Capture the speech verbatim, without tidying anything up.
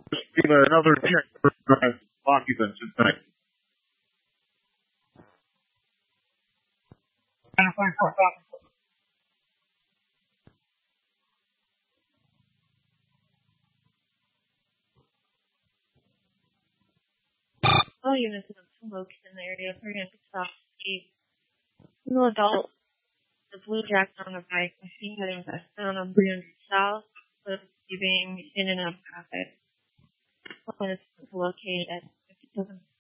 Another check for occupants tonight. All units in the location in the area are going to stop a single adult, the blue jacket on a bike, machine heading westbound on three hundred South, with receiving in and out traffic. One is located at fifty-seven